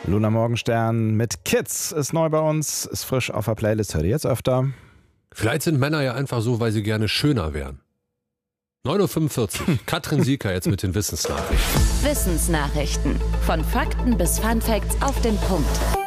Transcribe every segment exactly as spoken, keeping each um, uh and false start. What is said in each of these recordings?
Luna Morgenstern mit Kids ist neu bei uns, ist frisch auf der Playlist, hört ihr jetzt öfter. Vielleicht sind Männer ja einfach so, weil sie gerne schöner wären. neun Uhr fünfundvierzig, Katrin Sieker jetzt mit den Wissensnachrichten. Wissensnachrichten. Von Fakten bis Funfacts auf den Punkt.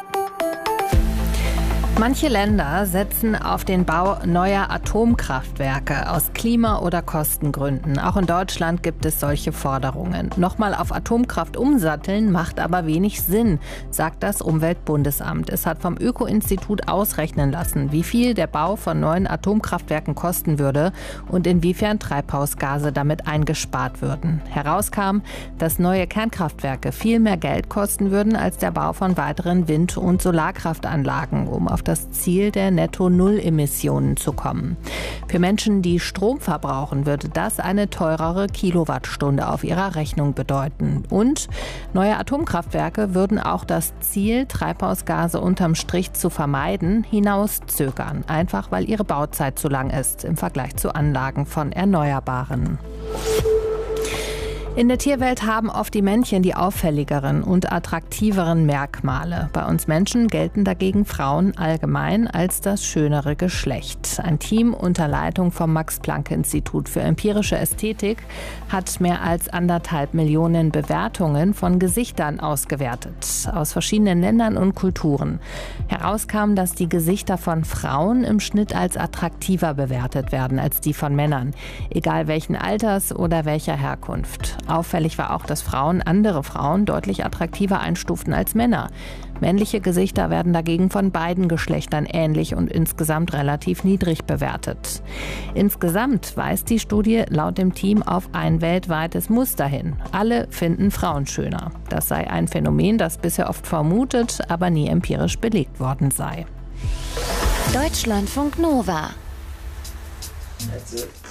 Manche Länder setzen auf den Bau neuer Atomkraftwerke aus Klima- oder Kostengründen. Auch in Deutschland gibt es solche Forderungen. Nochmal auf Atomkraft umsatteln macht aber wenig Sinn, sagt das Umweltbundesamt. Es hat vom Öko-Institut ausrechnen lassen, wie viel der Bau von neuen Atomkraftwerken kosten würde und inwiefern Treibhausgase damit eingespart würden. Herauskam, dass neue Kernkraftwerke viel mehr Geld kosten würden als der Bau von weiteren Wind- und Solarkraftanlagen, um auf das Ziel der Netto-Null-Emissionen zu kommen. Für Menschen, die Strom verbrauchen, würde das eine teurere Kilowattstunde auf ihrer Rechnung bedeuten. Und neue Atomkraftwerke würden auch das Ziel, Treibhausgase unterm Strich zu vermeiden, hinauszögern. Einfach weil ihre Bauzeit zu lang ist im Vergleich zu Anlagen von Erneuerbaren. In der Tierwelt haben oft die Männchen die auffälligeren und attraktiveren Merkmale. Bei uns Menschen gelten dagegen Frauen allgemein als das schönere Geschlecht. Ein Team unter Leitung vom Max-Planck-Institut für empirische Ästhetik hat mehr als anderthalb Millionen Bewertungen von Gesichtern ausgewertet, aus verschiedenen Ländern und Kulturen. Herauskam, dass die Gesichter von Frauen im Schnitt als attraktiver bewertet werden als die von Männern, egal welchen Alters oder welcher Herkunft. Auffällig war auch, dass Frauen andere Frauen deutlich attraktiver einstuften als Männer. Männliche Gesichter werden dagegen von beiden Geschlechtern ähnlich und insgesamt relativ niedrig bewertet. Insgesamt weist die Studie laut dem Team auf ein weltweites Muster hin. Alle finden Frauen schöner. Das sei ein Phänomen, das bisher oft vermutet, aber nie empirisch belegt worden sei. Deutschlandfunk Nova. That's it.